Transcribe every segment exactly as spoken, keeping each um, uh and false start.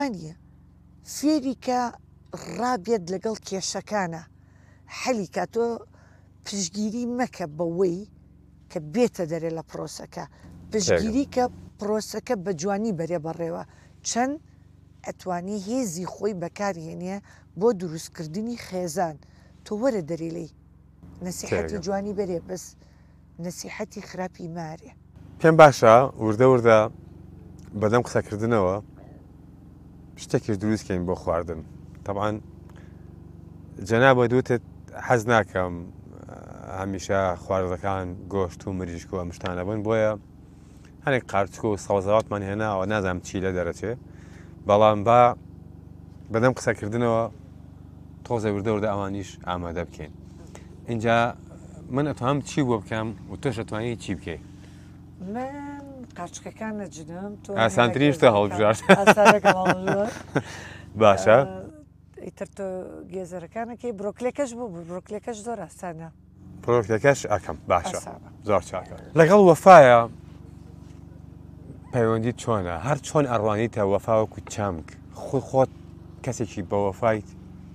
نیە فێری کە ڕابێت لەگەڵ کێشەکانە حەلی کا تۆ پشگیری مەکە بەوەی کە بێتە دەرێ لە پرۆسەکە پشگیری کە پرۆسەکە بە جوانی بەرێ بەڕێوە چەند ئەتوانی هێزی خۆی بەکارهێنێ بۆ دروستکردنی خێزان تۆ وەرە دەرێلی نەسیحەتی جوانی بەرێ بەس نەسیحەتی خراپی مارێ پێم باشە وردە وردە بەدەم قسەکردنەوە شتێکی دروستکەین بۆ خواردن طبعاً جەنابە دووتت حەز ناکەم هەمیشە خواردەکان گۆشت و مریشک و ئەم شتانە بن بۆیە هەنێک قارچکۆ و سەوزەواتمان هێناوە نازانم چی لە دەرەچێ بەڵام با بەدەم قسەکردنەوە تۆزە وردە وردە ئەوانیش ئامادە بکەین اینجا من ئەتوانم چی بۆ بکەم و تۆش ئەتوانی چی بکەیت من قاچکەکان نەجنم تۆ ئاسانترین شتە هەڵبژارد باشە ئیتر تۆ گێزەرەکانەکەی برۆکلێکەش بوو برۆکلێکەش زۆر ئاسانە پرۆکلەکەش ئەکەم باشە زۆر چاکە لەگەڵ وەفایە پەیوەندی چۆنە هەر چۆن ئەڕوانیتە وەفاوەکو چامک خۆی خۆت کەسێکی بە وەفایت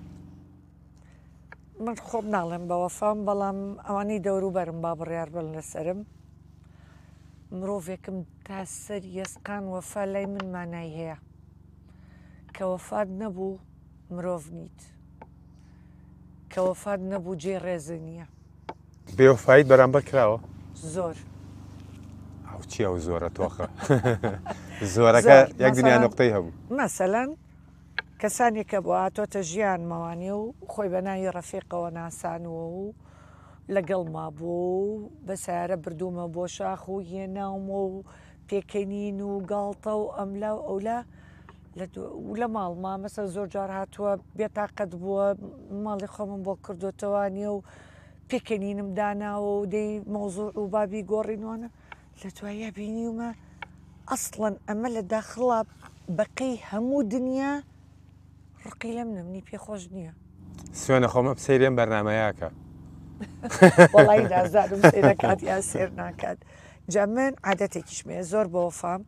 من خۆم ناڵێم بە وەفام بەڵام ئەوانەی دەوروبەرم با بڕیار بن لەسرم مرۆڤێکم تا سەر یەسقان وەفا لای من مانای هەیە کە وەفات نەبوو مرۆڤ نیت کە وەفات نەبوو جێ ڕێزە نییە بێوەفایت بەرامبەر کراوە زۆر ئەو چی ئەو زۆرە تۆخە زۆرەکە یەک دنیا نقطەی هەبوو مەسەلەن کەسانێکە بۆ هاتۆتە ژیان مەوانێ و خۆی بە ناوی ڕەفیقەوە ناسانوە و لەگەڵ ما بوو بە سیارە بردوومە بۆ شاخ و هێناومە و پێکەنین و گاڵتە و ئەملا و ئەولا لە ماڵما مەسە زۆر جار هاتووە بێتاقەت بووە ماڵی خۆمم بۆ کردوتەوانێ و پێکەنینم داناوە و دەی مۆزوع و بابی گۆڕینوانە لە توایە بینیومە ئەسڵەن ئەمە لە داخڵا بەقەی هەموو دنیا ڕقی لەم نمنی پێخۆش نییە سوێنە خۆمە بسەیرێن بەرنامەیەکە وەڵی دازارم سێرەکات یا سێر ناکات جا من عادەتێکیشمێ زۆر بە وەفام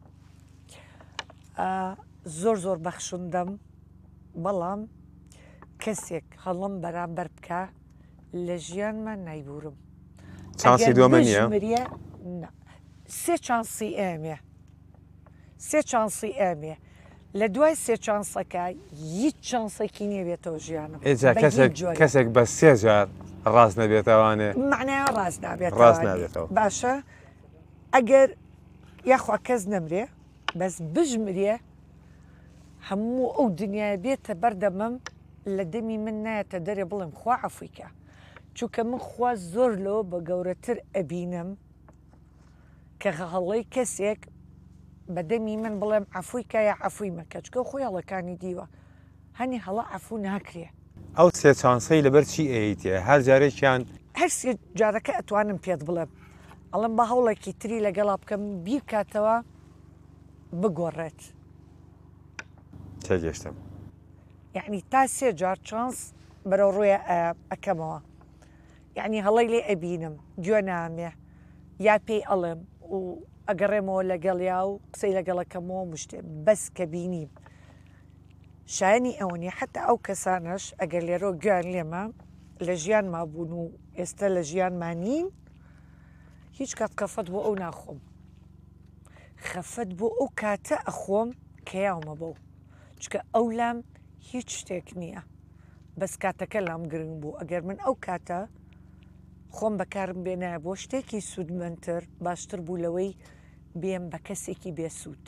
زۆر زۆر بەخشندەم بەڵام کەسێک هەڵم بەرامبەر بکە لە ژیانمان نایبورم چانسی دووەمە نییە سێ چانسی ئێمێ سێ چانسی ئێمێ لە دوای سێ چانسەکە هیچ چانسێکی نییەبێتەوە ژیانم کەسێک بە سێ جار ڕاست نەبێتەوانێ معنای ڕاست نابێت ڕاست نابێتەوە باشە ئەگەر یاخوا کەس نەمرێ بەس بژمرێ هەموو ئەو دنیای بێتە بەردەمەم لە دەمی من نایەتە دەرێ بڵێم خوا عەفویکە چونکە من خوا زۆر لەوە بە گەورەتر ئەبینم کە هەڵەی کەسێک بەدەمی من بڵێم عەفویکە یا عەفوی مەکە چکە خۆی هەڵەکانی دیوە هەنی هەڵە عەفو ناکرێ ئەو سێ چانسەی لەبەر چی ئەیتێ هەر جارێکیان هەر سێ جارەکە ئەتوانم پێت بڵێم ئەڵم بە هەوڵێکی تری لەگەڵا بکەم بیر کاتەوە بگۆڕێت تێگەشتم یعنی تا سێ جار چانس بەرەو ڕوویە ئەەکەمەوە یعنی هەڵی لێ ئەبینم گوێ نامێ یا پێی ئەڵێم و ئەگەڕێمەوە لەگەڵیا و قسەی لەگەڵەکەمەوە مشتێ بەس کە بینیم شایانی ئەوەنی حتا ئەو کەسانش ئەگەر لێرۆ گویان لێمە لە ژیان مابوون و ئێستا لە ژیانمانین هیچ کات خەفەت بۆ ئەو ناخۆم خەفەت بۆ ئەو کاتە ئەخۆم کە یاومە بەو چکە ئەو لام هیچ شتێک نییە بەس کاتەکە لام گرنگ بوو ئەگەر من ئەو کاتە خۆم بەکارم بێنایە بۆ شتێکی سوودمەندتر باشتر بوو لەوەی بێم بە کەسێکی بێسوود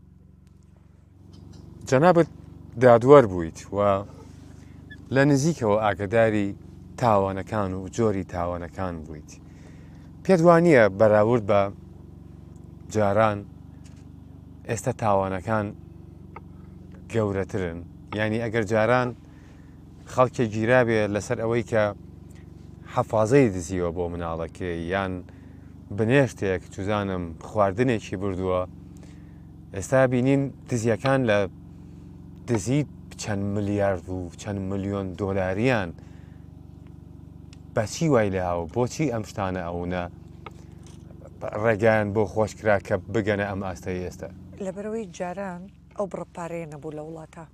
جەنابەت دادوەر بوویت و لە نزیکەوە ئاگداری تاوانەکان و جۆری تاوانەکان بوویت پێت وانییە بەراورد بە جاران ئێستا تاوانەکان گەورەترن ینی ئەگەر جاران خەڵکی گیرابێ لەسەر ئەوەی کە حەفازەی دزیوە بۆ مناڵەکەی یان بنێشتێک چوزانم خواردنێکی بردووە ئێستا بینین دزیەکان لە دزی چەند ملیارد و چەند ملیۆن دۆلاریان بەچی وای لەهاو بۆچی ئەم شتانە ئەوونە ڕێگەیان بۆ خۆشکرا کە بگەنە ئەم ئاستەی ئێستا لەبەرەوەی جاران ئەو بڕپارەیە نەبوو لە وڵاتە.